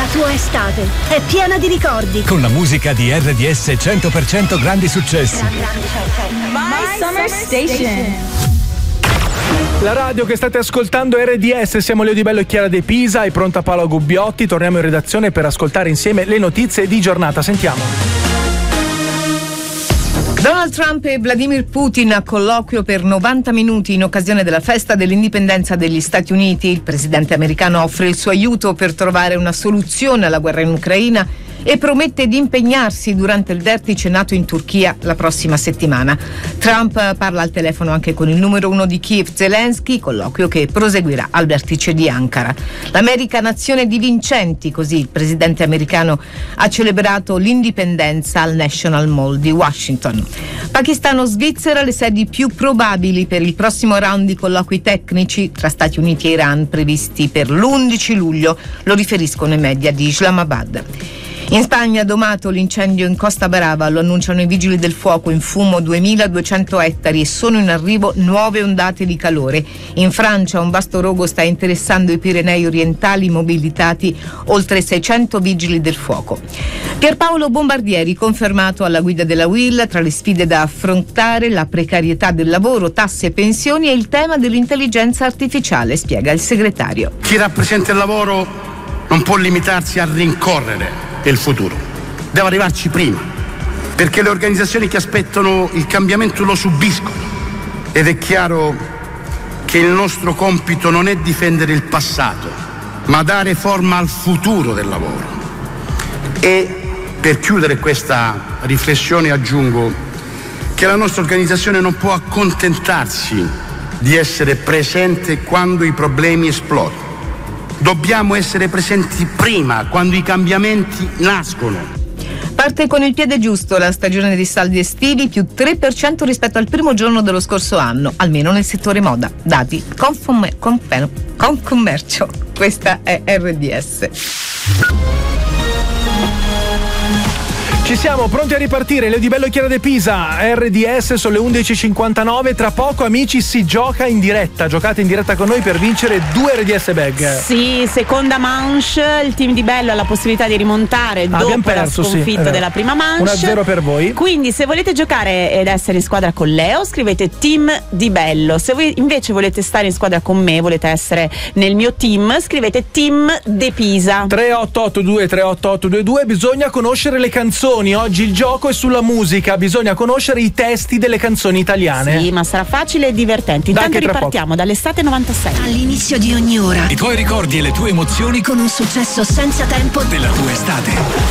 La tua estate è piena di ricordi. Con la musica di RDS 100% grandi successi. My Summer Station. La radio che state ascoltando è RDS, siamo Leo Di Bello e Chiara De Pisa, è pronta Paola Gubbiotti, torniamo in redazione per ascoltare insieme le notizie di giornata, sentiamo. Donald Trump e Vladimir Putin a colloquio per 90 minuti in occasione della festa dell'indipendenza degli Stati Uniti. Il presidente americano offre il suo aiuto per trovare una soluzione alla guerra in Ucraina e promette di impegnarsi durante il vertice NATO in Turchia la prossima settimana. Trump parla al telefono anche con il numero uno di Kiev, Zelensky, colloquio che proseguirà al vertice di Ankara. L'America nazione di vincenti, così il presidente americano ha celebrato l'indipendenza al National Mall di Washington. Pakistano-Svizzera, le sedi più probabili per il prossimo round di colloqui tecnici tra Stati Uniti e Iran previsti per l'11 luglio, lo riferiscono i media di Islamabad. In Spagna domato l'incendio in Costa Brava, lo annunciano i vigili del fuoco, in fumo 2200 ettari e sono in arrivo nuove ondate di calore. In Francia un vasto rogo sta interessando i Pirenei orientali, mobilitati oltre 600 vigili del fuoco. Pierpaolo Bombardieri confermato alla guida della UIL, tra le sfide da affrontare la precarietà del lavoro, tasse e pensioni e il tema dell'intelligenza artificiale, spiega il segretario. Chi rappresenta il lavoro non può limitarsi a rincorrere il futuro, deve arrivarci prima, perché le organizzazioni che aspettano il cambiamento lo subiscono ed è chiaro che il nostro compito non è difendere il passato, ma dare forma al futuro del lavoro. E per chiudere questa riflessione aggiungo che la nostra organizzazione non può accontentarsi di essere presente quando i problemi esplodono. Dobbiamo essere presenti prima, quando i cambiamenti nascono. Parte con il piede giusto la stagione dei saldi estivi, più 3% rispetto al primo giorno dello scorso anno, almeno nel settore moda. Dati Confcommercio. Questa è RDS. Ci siamo pronti a ripartire, Leo Di Bello e Chiara De Pisa, RDS, sono le 11.59, tra poco amici si gioca in diretta, giocate in diretta con noi per vincere 2 RDS bag. Sì, seconda manche, il team Di Bello ha la possibilità di rimontare dopo perso, la sconfitta della prima manche. 1-0 per voi. Quindi se volete giocare ed essere in squadra con Leo, scrivete team Di Bello. Se voi invece volete stare in squadra con me, volete essere nel mio team, scrivete team De Pisa. 3882-38822, bisogna conoscere le canzoni. Oggi il gioco è sulla musica, bisogna conoscere i testi delle canzoni italiane. Sì, ma sarà facile e divertente. Intanto ripartiamo dall'estate 96. All'inizio di ogni ora I tuoi ricordi e le tue emozioni con un successo senza tempo della tua estate.